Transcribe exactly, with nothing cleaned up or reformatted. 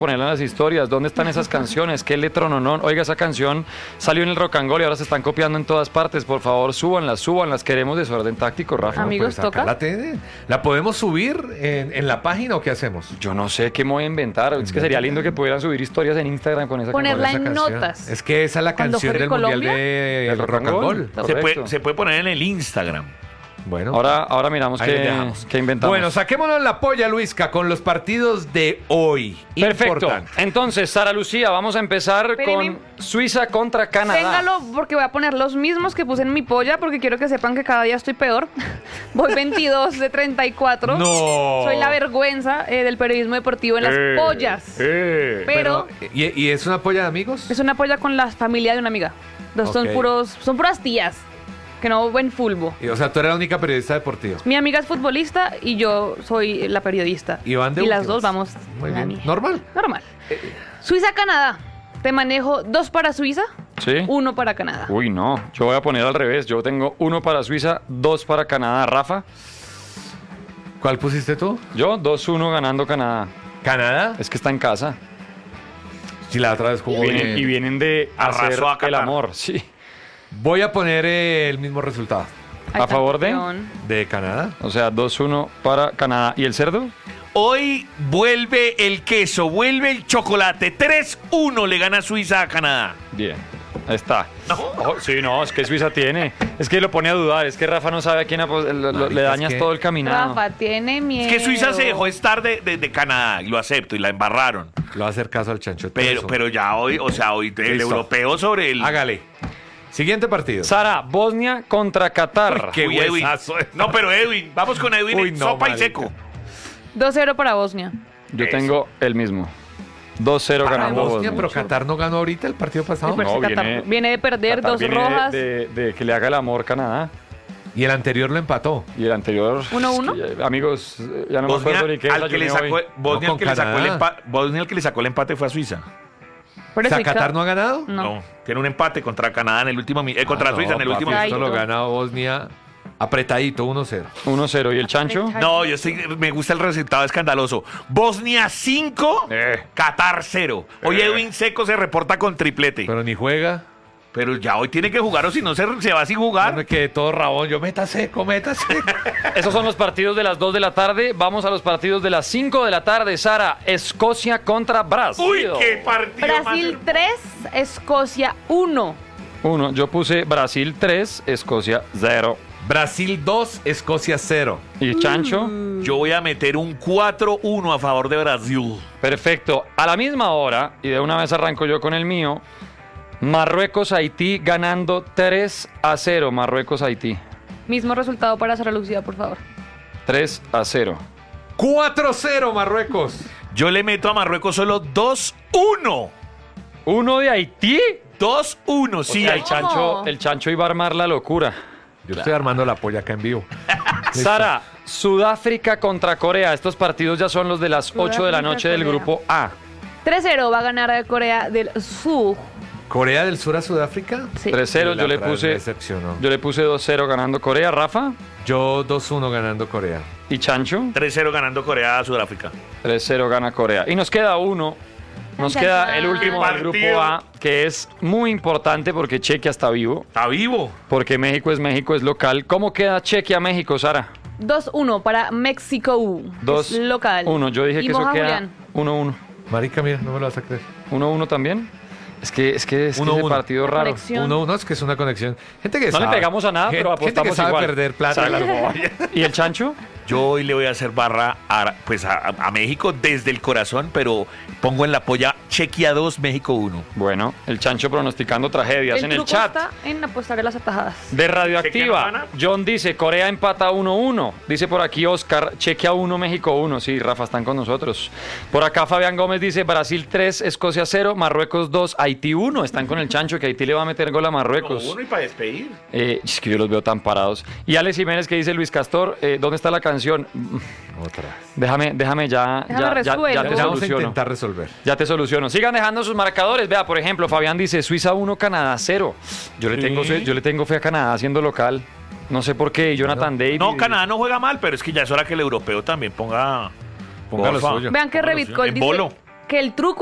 ponerla en las historias. ¿Dónde están esas canciones? ¿Qué letrononón? Oiga, esa canción salió en el Rock and Roll y ahora se están copiando en todas partes. Por favor, súbanlas, súbanlas. Queremos Desorden Táctico, Rafa. Amigos, Pues acá toca. La, tienen. ¿La podemos subir en, en la página o qué hacemos? Yo no sé qué me voy a inventar. Es que sería lindo que pudieran subir historias en Instagram con esa Ponerla canción. en Esa canción. notas. Es que esa es la Cuando canción fue del Mundial Colombia, de del Rock and Roll. Roll. Se Correcto. puede, se puede poner en el Instagram. Bueno, Ahora, ahora miramos ahí lo qué, dejamos. qué inventamos. Bueno, saquémonos la polla, Luisca, con los partidos de hoy. Perfecto. Importante. Entonces, Sara Lucía, vamos a empezar Espéreme. con Suiza contra Canadá. Téngalo porque voy a poner los mismos que puse en mi polla porque quiero que sepan que cada día estoy peor. Voy veintidós de treinta y cuatro. No. Soy la vergüenza eh, del periodismo deportivo en las Eh, pollas. eh. Pero, ¿y, y es una polla de amigos? es una polla con la familia de una amiga. Dos son Ok. puros, son puras tías que no ven fulbo. Y, o sea, tú eres la única periodista deportiva. Mi amiga es futbolista y yo soy la periodista. Y van de las últimas. dos vamos. Muy la bien. mía. Normal. Normal. Suiza-Canadá. Te manejo dos para Suiza, Sí. uno para Canadá. Uy, no. Yo voy a poner al revés. Yo tengo uno para Suiza, dos para Canadá. Rafa, ¿Cuál pusiste tú? yo dos uno ganando Canadá. ¿Canadá? Es que está en casa. Si la otra vez Y jugó vienen, bien. y vienen de Arrasó hacer a Qatar. el amor. Sí. Voy a poner eh, el mismo resultado. Ahí ¿A está, favor de? campeón. ¿De Canadá? O sea, dos uno para Canadá. ¿Y el cerdo? Hoy vuelve el queso, vuelve el chocolate. tres uno le gana Suiza a Canadá. Bien. Ahí está. No. Oh, sí, no, es que Suiza tiene. Es que lo pone a dudar. Es que Rafa no sabe a quién apos- lo- lo- Marica, le es dañas que- todo el caminado. Rafa tiene miedo. Es que Suiza se dejó estar de, de- de Canadá, y lo acepto, y la embarraron. Lo va a hacer caso al chancho. Pero, pero ya hoy, o sea, hoy el Listo. europeo sobre el... Hágale. Siguiente partido. Sara, Bosnia contra Qatar. Qué Uy, Edwin. huesazo. No, pero Edwin, vamos con Edwin, Uy, en no, sopa y marica. seco. dos cero para Bosnia. Yo Eso. tengo el mismo. dos cero Para ganando Bosnia, Bosnia. pero Qatar no ganó ahorita el partido pasado. Sí, pero no, es que Qatar viene- viene, de perder Qatar dos viene rojas. De, de- de que le haga el amor Canadá. Y el anterior lo empató. Y el anterior. ¿Uno, es uno? que ya- amigos, eh, ya no me Bosnia, acuerdo ni qué al que le desayuné sacó, hoy. Bosnia, No, al que con le sacó el Canadá. empate, Bosnia, al que le sacó el empate fue a Suiza. Por O eso sea, hay ¿Qatar ca- no ha ganado? No. Tiene un empate contra Canadá en el último, mi- eh, contra Ah, no, Suiza en el papi, último. Ay, Esto lo no. gana Bosnia apretadito, uno cero. uno cero. ¿Y el chancho? Ay, No, yo estoy, me gusta el resultado escandaloso. Bosnia cinco, Eh. Qatar cero. Hoy Eh. Edwin Seco se reporta con triplete. Pero, Pero ni juega. ya hoy tiene que jugar o si no se, se va sin jugar. Me quedé todo rabón. Yo, meta seco, meta seco. Esos son los partidos de las dos de la tarde. Vamos a los partidos de las cinco de la tarde. Sara, Escocia contra Brasil. Uy, qué partido Brasil más- tres, Escocia uno. Uno, yo puse Brasil tres, Escocia cero. Brasil dos, Escocia cero. ¿Y Chancho? Yo voy a meter un cuatro uno a favor de Brasil. Perfecto. A la misma hora, y de una vez arranco yo con el mío, Marruecos-Haití ganando tres a cero. Marruecos-Haití. Mismo resultado para Sara Lucía, por favor. tres a cero. cuatro cero Marruecos. Yo le meto a Marruecos solo dos uno. ¿Uno de Haití? dos uno, O sí. sea, el hay- chancho, el chancho iba a armar la locura. Yo estoy armando la polla acá en vivo. Sara, Sudáfrica contra Corea. Estos partidos ya son los de las ocho de la noche del Corea. grupo A. tres cero va a ganar Corea del Sur. Corea del Sur a Sudáfrica. Sí. tres cero, La yo le otra vez puse me decepcionó. yo le puse dos cero ganando Corea, Rafa. Yo dos uno ganando Corea. ¿Y Chancho? tres cero ganando Corea a Sudáfrica. tres cero gana Corea. Y nos queda uno. Nos Tan, queda tan, el último tan. del grupo Partido. A, que es muy importante porque Chequia está vivo, Está vivo. porque México es México, es local. ¿Cómo queda Chequia-México, Sara? dos uno para México. dos Es local. uno. Yo dije Y que eso moja queda Julián. uno uno. Marica, mira, no me lo vas a creer. uno uno también. Es que es que es que Uno, ese uno. partido La raro. conexión. Uno uno es que es una conexión. Gente que No le sabe. pegamos a nada, Gen- pero gente apostamos que sabe igual. perder plata. Claro. ¿Y el Chancho? Yo hoy le voy a hacer barra a, pues a, a México desde el corazón, pero pongo en la polla Chequia dos, México uno. Bueno, el Chancho pronosticando tragedias El en el truco chat. está en apostarle las atajadas. De ¿Chequia no Radioactiva, gana? John dice, Corea empata uno uno. Dice por aquí Oscar, Chequia uno, México uno. Sí, Rafa, están con nosotros. Por acá Fabián Gómez dice, Brasil tres, Escocia cero, Marruecos dos, Haití uno. Están con el Chancho, que Haití le va a meter gol a Marruecos. y para despedir. Eh, es que yo los veo tan parados. Y Alex Jiménez que dice, Luis Castor, eh, ¿dónde está la canción? Otra. Déjame, déjame ya, Déjame ya, ya, ya resuelvo. te Ya vamos a soluciono. intentar resolver. Ya te soluciono. Sigan dejando sus marcadores. Vea, por ejemplo, Fabián dice Suiza uno, Canadá cero. Yo le Sí. tengo fe, yo le tengo fe a Canadá siendo local. No sé por qué. Y Jonathan David. No, Canadá no juega mal, pero es que ya es hora que el europeo también ponga, Ponga lo porfa. suyo. Vean que Revit Cole En dice bolo. que el truco